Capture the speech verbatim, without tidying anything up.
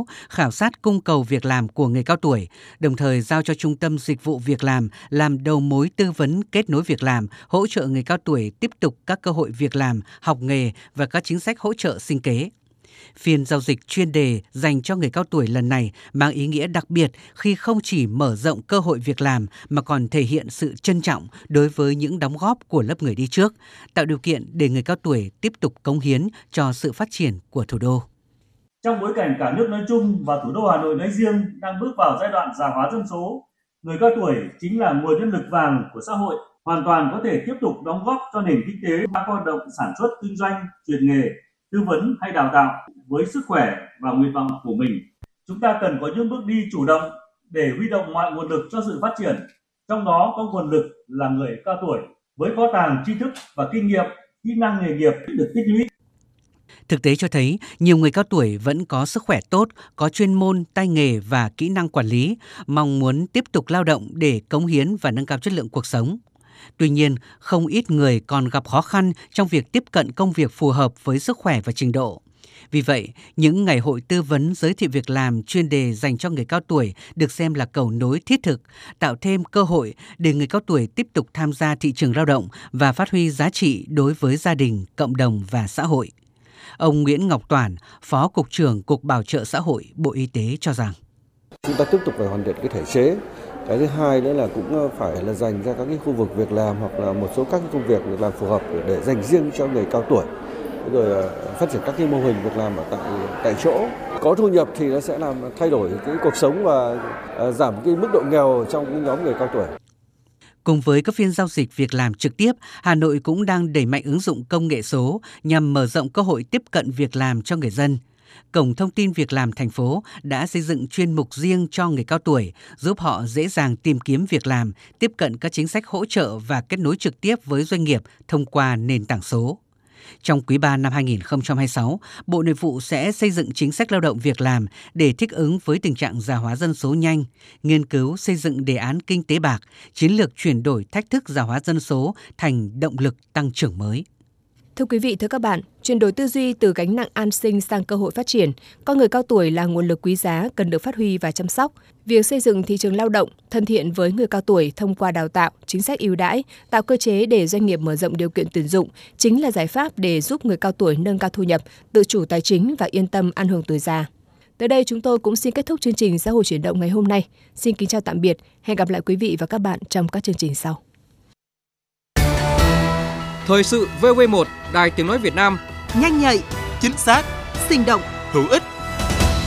khảo sát cung cầu việc làm của người cao tuổi, đồng thời giao cho Trung tâm Dịch vụ Việc làm làm đầu mối tư vấn kết nối việc làm, hỗ trợ người cao tuổi tiếp tục các cơ hội việc làm, học nghề và các chính sách hỗ trợ sinh kế. Phiên giao dịch chuyên đề dành cho người cao tuổi lần này mang ý nghĩa đặc biệt khi không chỉ mở rộng cơ hội việc làm mà còn thể hiện sự trân trọng đối với những đóng góp của lớp người đi trước, tạo điều kiện để người cao tuổi tiếp tục cống hiến cho sự phát triển của thủ đô. Trong bối cảnh cả nước nói chung và thủ đô Hà Nội nói riêng đang bước vào giai đoạn già hóa dân số, người cao tuổi chính là nguồn nhân lực vàng của xã hội, hoàn toàn có thể tiếp tục đóng góp cho nền kinh tế qua hoạt động sản xuất, kinh doanh, truyền nghề, tư vấn hay đào tạo với sức khỏe và nguyện vọng của mình. Chúng ta cần có những bước đi chủ động để huy động mọi nguồn lực cho sự phát triển, trong đó có nguồn lực là người cao tuổi với kho tàng tri thức và kinh nghiệm, kỹ năng nghề nghiệp được tích lũy. Thực tế cho thấy, nhiều người cao tuổi vẫn có sức khỏe tốt, có chuyên môn, tay nghề và kỹ năng quản lý, mong muốn tiếp tục lao động để cống hiến và nâng cao chất lượng cuộc sống. Tuy nhiên, không ít người còn gặp khó khăn trong việc tiếp cận công việc phù hợp với sức khỏe và trình độ. Vì vậy, những ngày hội tư vấn giới thiệu việc làm chuyên đề dành cho người cao tuổi được xem là cầu nối thiết thực, tạo thêm cơ hội để người cao tuổi tiếp tục tham gia thị trường lao động và phát huy giá trị đối với gia đình, cộng đồng và xã hội. Ông Nguyễn Ngọc Toản, Phó Cục trưởng Cục Bảo trợ Xã hội, Bộ Y tế cho rằng chúng ta tiếp tục phải hoàn thiện cái thể chế. Cái thứ hai nữa là cũng phải là dành ra các cái khu vực việc làm hoặc là một số các cái công việc việc làm phù hợp để dành riêng cho người cao tuổi. Rồi phát triển các cái mô hình việc làm ở tại tại chỗ. Có thu nhập thì nó sẽ làm thay đổi cái cuộc sống và giảm cái mức độ nghèo trong cái nhóm người cao tuổi. Cùng với các phiên giao dịch việc làm trực tiếp, Hà Nội cũng đang đẩy mạnh ứng dụng công nghệ số nhằm mở rộng cơ hội tiếp cận việc làm cho người dân. Cổng thông tin việc làm thành phố đã xây dựng chuyên mục riêng cho người cao tuổi, giúp họ dễ dàng tìm kiếm việc làm, tiếp cận các chính sách hỗ trợ và kết nối trực tiếp với doanh nghiệp thông qua nền tảng số. Trong quý ba năm hai nghìn không trăm hai mươi sáu, Bộ Nội vụ sẽ xây dựng chính sách lao động việc làm để thích ứng với tình trạng già hóa dân số nhanh, nghiên cứu xây dựng đề án kinh tế bạc, chiến lược chuyển đổi thách thức già hóa dân số thành động lực tăng trưởng mới. Thưa quý vị, thưa các bạn, chuyển đổi tư duy từ gánh nặng an sinh sang cơ hội phát triển, con người cao tuổi là nguồn lực quý giá cần được phát huy và chăm sóc. Việc xây dựng thị trường lao động thân thiện với người cao tuổi thông qua đào tạo, chính sách ưu đãi, tạo cơ chế để doanh nghiệp mở rộng điều kiện tuyển dụng chính là giải pháp để giúp người cao tuổi nâng cao thu nhập, tự chủ tài chính và yên tâm an hưởng tuổi già. Tới đây chúng tôi cũng xin kết thúc chương trình Xã hội chuyển động ngày hôm nay. Xin kính chào tạm biệt, hẹn gặp lại quý vị và các bạn trong các chương trình sau. Thời sự vê o vê một, Đài Tiếng nói Việt Nam, nhanh nhạy, chính xác, sinh động, hữu ích.